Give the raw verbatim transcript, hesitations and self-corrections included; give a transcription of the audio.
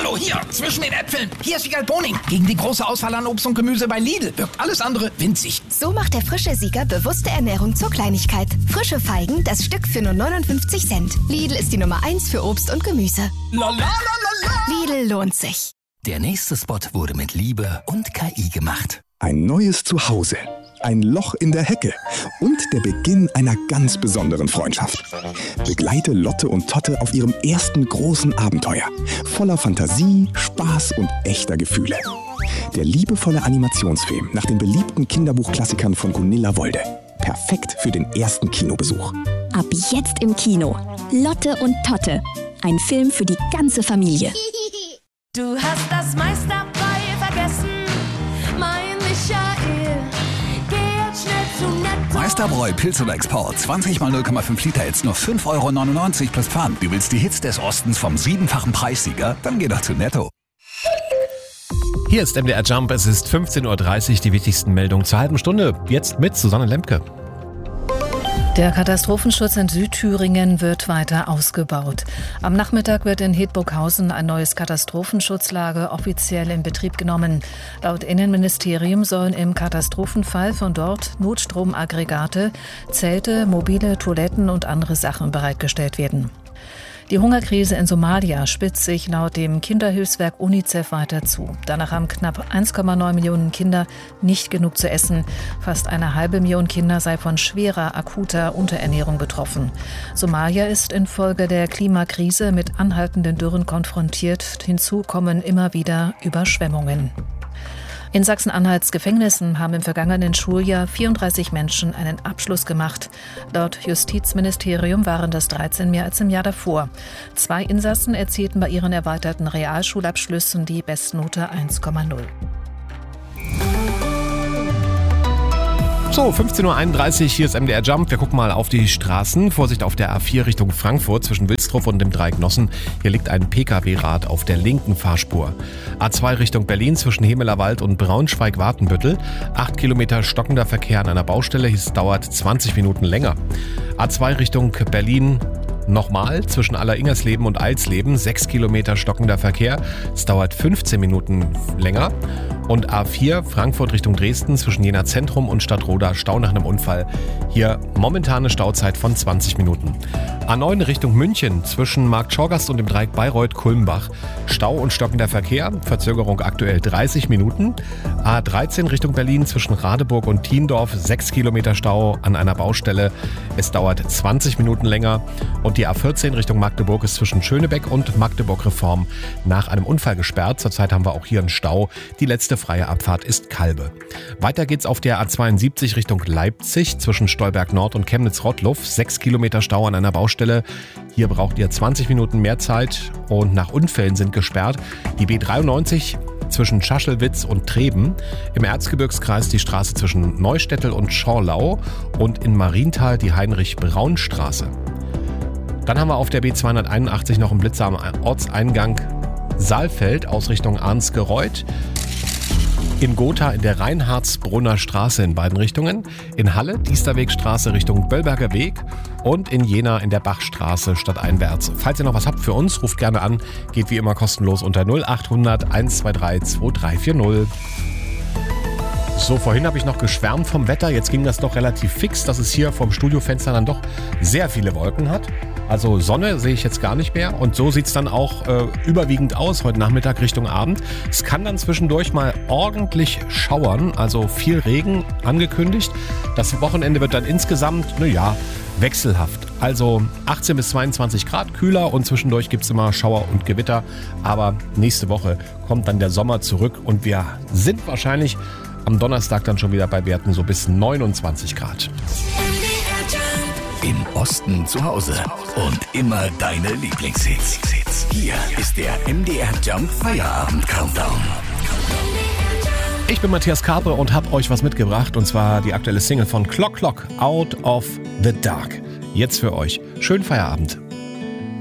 Hallo, hier, zwischen den Äpfeln. Hier ist Siegal Boning. Gegen die große Auswahl an Obst und Gemüse bei Lidl wirkt alles andere winzig. So macht der frische Sieger bewusste Ernährung zur Kleinigkeit. Frische Feigen, das Stück für nur neunundfünfzig Cent. Lidl ist die Nummer eins für Obst und Gemüse. La, la, la, la, la. Lidl lohnt sich. Der nächste Spot wurde mit Liebe und K I gemacht. Ein neues Zuhause, ein Loch in der Hecke und der Beginn einer ganz besonderen Freundschaft. Begleite Lotte und Totte auf ihrem ersten großen Abenteuer. Voller Fantasie, Spaß und echter Gefühle. Der liebevolle Animationsfilm nach den beliebten Kinderbuchklassikern von Gunilla Wolde. Perfekt für den ersten Kinobesuch. Ab jetzt im Kino. Lotte und Totte. Ein Film für die ganze Familie. Du hast das meiste dabei vergessen, mein Michael. Geh jetzt schnell zu Netto. Meisterbräu Pilz oder Export. zwanzig mal null Komma fünf Liter, jetzt nur fünf Euro neunundneunzig plus Pfand. Du willst die Hits des Ostens vom siebenfachen Preissieger? Dann geh doch zu Netto. Hier ist M D R Jump, es ist fünfzehn Uhr dreißig, die wichtigsten Meldungen zur halben Stunde. Jetzt mit Susanne Lemke. Der Katastrophenschutz in Südthüringen wird weiter ausgebaut. Am Nachmittag wird in Hedburghausen ein neues Katastrophenschutzlager offiziell in Betrieb genommen. Laut Innenministerium sollen im Katastrophenfall von dort Notstromaggregate, Zelte, mobile Toiletten und andere Sachen bereitgestellt werden. Die Hungerkrise in Somalia spitzt sich laut dem Kinderhilfswerk UNICEF weiter zu. Danach haben knapp eins Komma neun Millionen Kinder nicht genug zu essen. Fast eine halbe Million Kinder sei von schwerer, akuter Unterernährung betroffen. Somalia ist infolge der Klimakrise mit anhaltenden Dürren konfrontiert. Hinzu kommen immer wieder Überschwemmungen. In Sachsen-Anhalts Gefängnissen haben im vergangenen Schuljahr vierunddreißig Menschen einen Abschluss gemacht. Laut Justizministerium waren das dreizehn mehr als im Jahr davor. Zwei Insassen erzielten bei ihren erweiterten Realschulabschlüssen die Bestnote eins Komma null. So, fünfzehn Uhr einunddreißig, hier ist M D R Jump. Wir gucken mal auf die Straßen. Vorsicht auf der A vier Richtung Frankfurt zwischen Wilsdruff und dem Dreieck Nossen. Hier liegt ein P K W-Rad auf der linken Fahrspur. A zwei Richtung Berlin zwischen Hemelerwald und Braunschweig-Wartenbüttel. Acht Kilometer stockender Verkehr an einer Baustelle. Es dauert zwanzig Minuten länger. A zwei Richtung Berlin. Nochmal zwischen Aller-Ingersleben und Eilsleben, sechs Kilometer stockender Verkehr. Es dauert fünfzehn Minuten länger. Und A vier Frankfurt Richtung Dresden zwischen Jena Zentrum und Stadtroda, Stau nach einem Unfall. Hier momentane Stauzeit von zwanzig Minuten. A neun Richtung München zwischen Markt Schorgast und dem Dreieck Bayreuth-Kulmbach. Stau und stockender Verkehr, Verzögerung aktuell dreißig Minuten. A dreizehn Richtung Berlin zwischen Radeburg und Thiendorf, sechs Kilometer Stau an einer Baustelle. Es dauert zwanzig Minuten länger. Und die A vierzehn Richtung Magdeburg ist zwischen Schönebeck und Magdeburg-Reform nach einem Unfall gesperrt. Zurzeit haben wir auch hier einen Stau. Die letzte freie Abfahrt ist Kalbe. Weiter geht's auf der A zweiundsiebzig Richtung Leipzig zwischen Stolberg Nord und Chemnitz-Rottluff. Sechs Kilometer Stau an einer Baustelle. Hier braucht ihr zwanzig Minuten mehr Zeit und nach Unfällen sind gesperrt. Die B dreiundneunzig zwischen Schaschelwitz und Treben. Im Erzgebirgskreis die Straße zwischen Neustädtel und Schorlau und in Marienthal die Heinrich-Braun-Straße. Dann haben wir auf der B zweihunderteinundachtzig noch einen Blitzer am Ortseingang Saalfeld aus Richtung Arnsgereuth. In Gotha in der Reinhardsbrunner Straße in beiden Richtungen. In Halle Diesterwegstraße Richtung Böllberger Weg. Und in Jena in der Bachstraße stadteinwärts. Falls ihr noch was habt für uns, ruft gerne an. Geht wie immer kostenlos unter null acht hundert eins zwei drei zwei drei vier null. So, vorhin habe ich noch geschwärmt vom Wetter. Jetzt ging das doch relativ fix, dass es hier vom Studiofenster dann doch sehr viele Wolken hat. Also Sonne sehe ich jetzt gar nicht mehr. Und so sieht es dann auch äh, überwiegend aus, heute Nachmittag Richtung Abend. Es kann dann zwischendurch mal ordentlich schauern, also viel Regen angekündigt. Das Wochenende wird dann insgesamt, naja, wechselhaft. Also achtzehn bis zweiundzwanzig Grad kühler und zwischendurch gibt es immer Schauer und Gewitter. Aber nächste Woche kommt dann der Sommer zurück und wir sind wahrscheinlich am Donnerstag dann schon wieder bei Werten so bis neunundzwanzig Grad. Im Osten zu Hause und immer deine Lieblingshits. Hier ist der M D R Jump Feierabend Countdown. Ich bin Matthias Karpe und habe euch was mitgebracht, und zwar die aktuelle Single von Clock Clock, Out of the Dark. Jetzt für euch. Schönen Feierabend.